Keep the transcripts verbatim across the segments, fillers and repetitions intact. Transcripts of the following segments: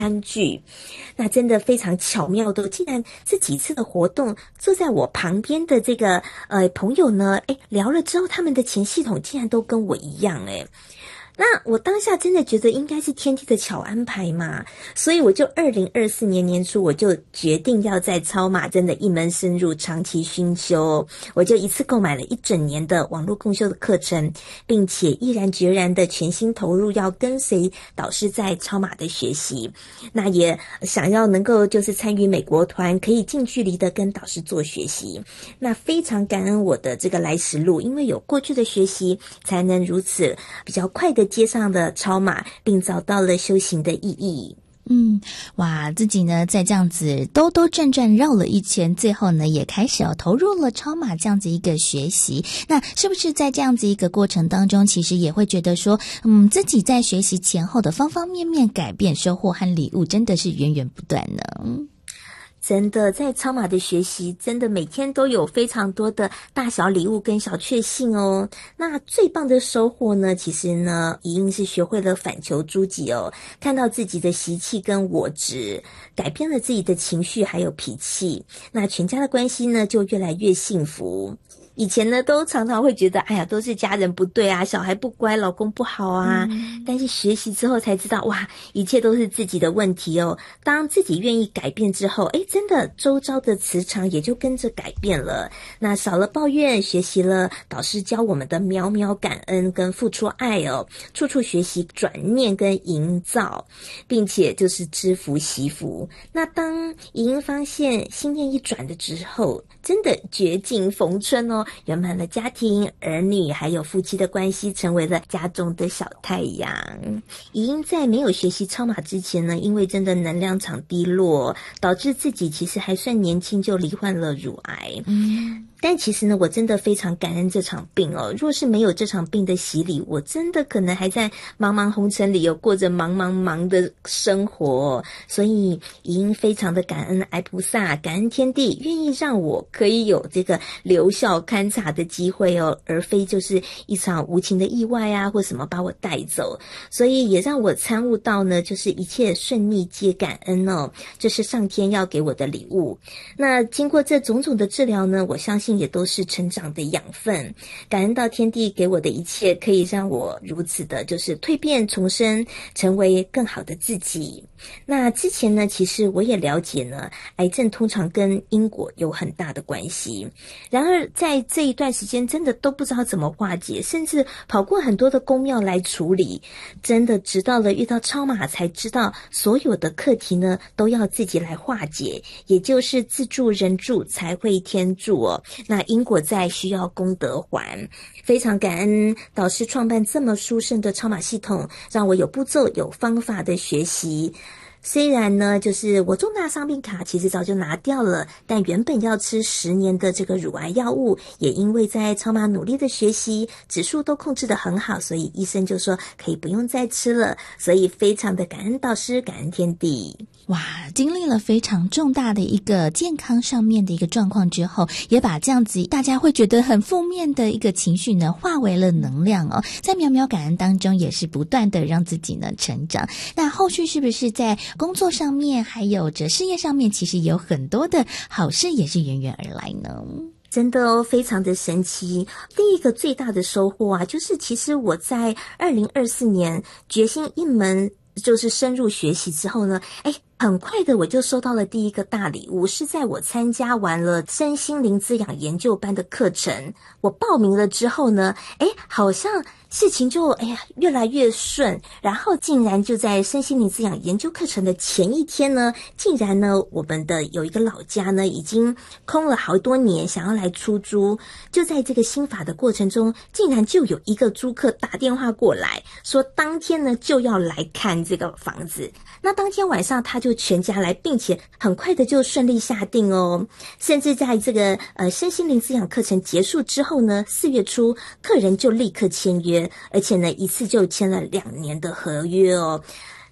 餐具。那真的非常巧妙的，竟然这几次的活动，坐在我旁边的这个呃朋友呢，诶聊了之后，他们的钱系统竟然都跟我一样诶。那我当下真的觉得应该是天地的巧安排嘛，所以我就二零二四年年初我就决定要在超码真的一门深入长期熏修，我就一次购买了一整年的网络共修的课程，并且毅然决然的全心投入要跟随导师在超码的学习，那也想要能够就是参与美国团，可以近距离的跟导师做学习。那非常感恩我的这个来时路，因为有过去的学习，才能如此比较快的接上了超码，并找到了修行的意义。 嗯，哇，自己呢在这样子兜兜转转绕了一圈，最后呢也开始要投入了超码这样子一个学习。那是不是在这样子一个过程当中，其实也会觉得说，嗯，自己在学习前后的方方面面改变、收获和礼物，真的是源源不断呢？ 真的，在超码的学习，真的每天都有非常多的大小礼物跟小确幸哦。那最棒的收获呢，其实呢，一定是学会了反求诸己哦，看到自己的习气跟我执，改变了自己的情绪还有脾气，那全家的关系呢，就越来越幸福。以前呢都常常会觉得哎呀都是家人不对啊，小孩不乖，老公不好啊、嗯、但是学习之后才知道，哇，一切都是自己的问题哦。当自己愿意改变之后，诶真的周遭的磁场也就跟着改变了。那少了抱怨，学习了导师教我们的渺渺感恩跟付出爱哦，处处学习转念跟营造，并且就是知福惜福。那当影音发现心念一转的之后，真的绝境逢春哦，圆满了家庭、儿女还有夫妻的关系，成为了家中的小太阳。影音在没有学习超码之前呢，因为真的能量场低落，导致自己其实还算年轻就罹患了乳癌。嗯，但其实呢，我真的非常感恩这场病哦。若是没有这场病的洗礼，我真的可能还在茫茫红尘里有过着茫茫茫的生活。所以影音非常的感恩癌菩萨，感恩天地，愿意让我可以有这个留校勘察的机会哦，而非就是一场无情的意外啊，或什么把我带走。所以也让我参悟到呢，就是一切顺逆皆感恩哦，这是上天要给我的礼物。那经过这种种的治疗呢，我相信也都是成长的养分，感恩到天地给我的一切，可以让我如此的就是蜕变重生，成为更好的自己。那之前呢，其实我也了解呢，癌症通常跟因果有很大的关系，然而在这一段时间真的都不知道怎么化解，甚至跑过很多的宫庙来处理，真的直到了遇到超码才知道，所有的课题呢都要自己来化解，也就是自助人助才会天助哦。那因果在，需要功德还。非常感恩导师创办这么殊胜的超码系统，让我有步骤有方法的学习。虽然呢，就是我重大伤病卡其实早就拿掉了，但原本要吃十年的这个乳癌药物，也因为在超码努力的学习，指数都控制得很好，所以医生就说可以不用再吃了。所以非常的感恩导师，感恩天地。 哇，经历了非常重大的一个健康上面的一个状况之后，也把这样子大家会觉得很负面的一个情绪呢，化为了能量哦。在渺渺感恩当中，也是不断的让自己呢成长。那后续是不是在工作上面，还有着事业上面，其实有很多的好事也是源源而来呢？ 真的哦，非常的神奇。第一个最大的收获啊，就是其实我在二零二四年决心一门就是深入学习之后呢，诶很快的我就收到了第一个大礼物，是在我参加完了身心灵滋养研究班的课程，我报名了之后呢，诶好像事情就哎呀越来越顺，然后竟然就在身心灵滋养研究课程的前一天呢，竟然呢我们的有一个老家呢已经空了好多年，想要来出租，就在这个心法的过程中，竟然就有一个租客打电话过来说当天呢就要来看这个房子。那当天晚上他就全家来，并且很快的就顺利下定哦，甚至在这个呃身心灵滋养课程结束之后呢，四月初客人就立刻签约，而且呢一次就签了两年的合约哦。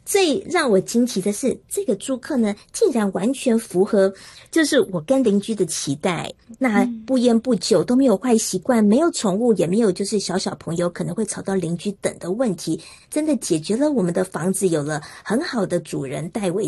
最让我惊奇的是，这个租客呢，竟然完全符合就是我跟邻居的期待。那不烟不酒，都没有坏习惯，没有宠物，也没有就是小小朋友可能会吵到邻居等的问题，真的解决了我们的房子有了很好的主人代为